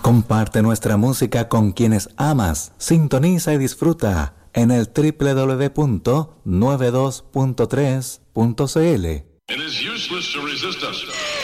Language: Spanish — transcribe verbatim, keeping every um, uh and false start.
Comparte nuestra música con quienes amas. Sintoniza y disfruta en el doble u doble u doble u punto noventa y dos punto tres punto c l. It is useless to resist us.